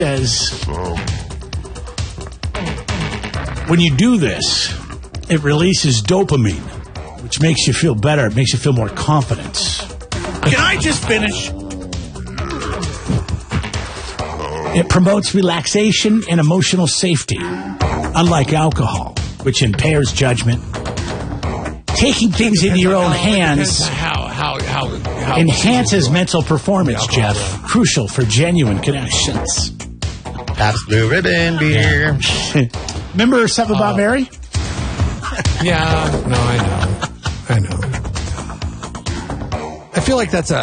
says when you do this, it releases dopamine, which makes you feel better. It makes you feel more confident. Can I just finish? It promotes relaxation and emotional safety, unlike alcohol, which impairs judgment. Taking things into your own hands enhances mental performance, Jeff. Crucial for genuine connections. Pabst Blue Ribbon beer. Remember something about Mary? Yeah, no, I know. I feel like that's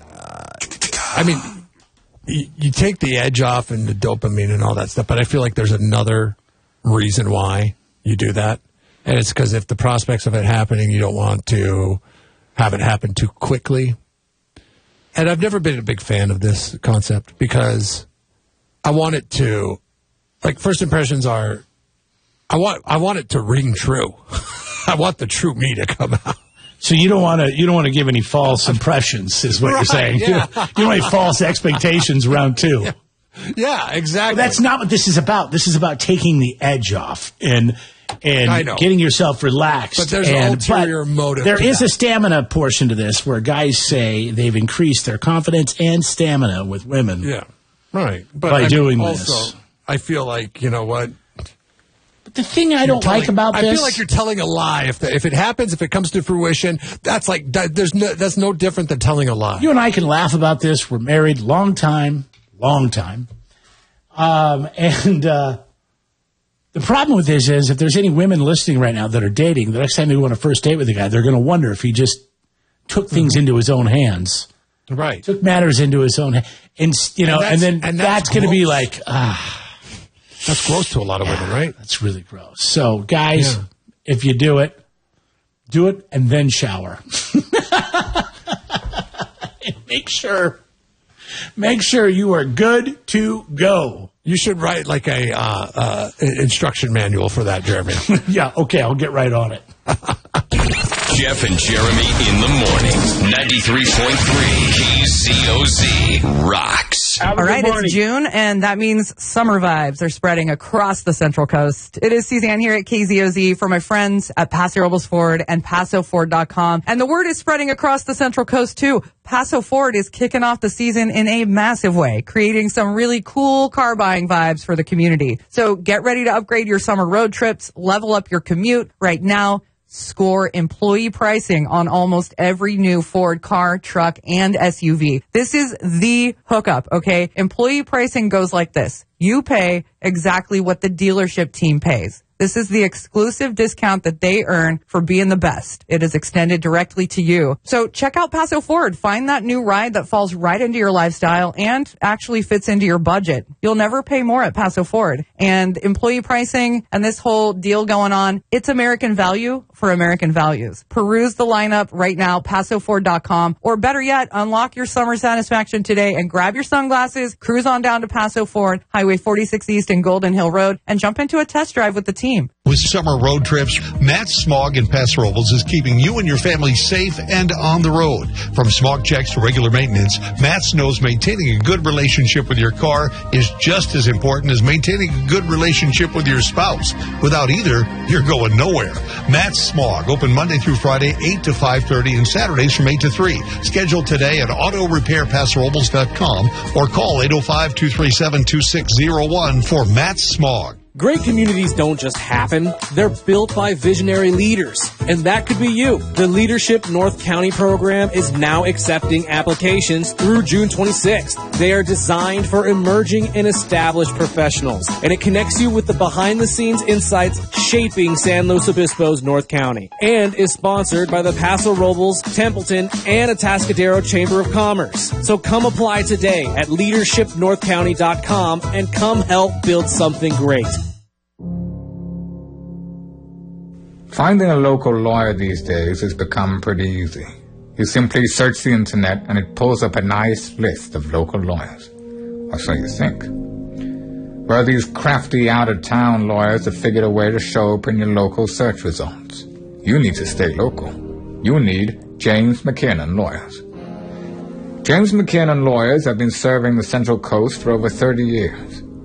you take the edge off and the dopamine and all that stuff, but I feel like there's another reason why you do that. And it's because if the prospects of it happening, you don't want to have it happen too quickly. And I've never been a big fan of this concept because I want it to, like, first impressions are, I want it to ring true. I want the true me to come out. So you don't want to give any false impressions, is what you're saying. Yeah. You don't want any false expectations round two. Yeah, exactly. But that's not what this is about. This is about taking the edge off and getting yourself relaxed. But there's an ulterior motive. There is a stamina portion to this where guys say they've increased their confidence and stamina with women. Yeah, right. But by doing also, this. I feel like, you know what? But the thing I don't like about this, I feel like you're telling a lie. If it happens, if it comes to fruition, that's that's no different than telling a lie. You and I can laugh about this. We're married long time. The problem with this is if there's any women listening right now that are dating, the next time they go on a first date with a guy, they're going to wonder if he just took things into his own hands. Right. Took matters into his own hands. And that's going to be like, That's gross to a lot of women, right? That's really gross. So, guys, if you do it and then shower. And make sure you are good to go. You should write like a instruction manual for that, Jeremy. Yeah, okay, I'll get right on it. Jeff and Jeremy in the morning. 93.3 KZOZ rocks. All right, it's June, and that means summer vibes are spreading across the Central Coast. It is Suzanne here at KZOZ for my friends at Paso Robles Ford and PasoFord.com. And the word is spreading across the Central Coast, too. Paso Ford is kicking off the season in a massive way, creating some really cool car buying vibes for the community. So get ready to upgrade your summer road trips, level up your commute right now. Score employee pricing on almost every new Ford car, truck, and SUV. This is the hookup, okay? Employee pricing goes like this. You pay exactly what the dealership team pays. This is the exclusive discount that they earn for being the best. It is extended directly to you. So check out Paso Ford. Find that new ride that falls right into your lifestyle and actually fits into your budget. You'll never pay more at Paso Ford. And employee pricing and this whole deal going on, it's American value for American values. Peruse the lineup right now, PasoFord.com, or better yet, unlock your summer satisfaction today and grab your sunglasses, cruise on down to Paso Ford, Highway 46 East and Golden Hill Road, and jump into a test drive with the team. With summer road trips, Matt Smog in Paso Robles is keeping you and your family safe and on the road. From smog checks to regular maintenance, Matt knows maintaining a good relationship with your car is just as important as maintaining a good relationship with your spouse. Without either, you're going nowhere. Matt Smog, open Monday through Friday, 8 to 5:30, and Saturdays from 8 to 3. Schedule today at autorepairpasorobles.com or call 805-237-2601 for Matt Smog. Great communities don't just happen, they're built by visionary leaders. And that could be you. The Leadership North County program is now accepting applications through June 26th. They are designed for emerging and established professionals. And it connects you with the behind-the-scenes insights shaping San Luis Obispo's North County. And is sponsored by the Paso Robles, Templeton, and Atascadero Chamber of Commerce. So come apply today at leadershipnorthcounty.com and come help build something great. Finding a local lawyer these days has become pretty easy. You simply search the internet and it pulls up a nice list of local lawyers. Or so you think. Well, these crafty out-of-town lawyers have figured a way to show up in your local search results. You need to stay local. You need James McKinnon Lawyers. James McKinnon Lawyers have been serving the Central Coast for over 30 years.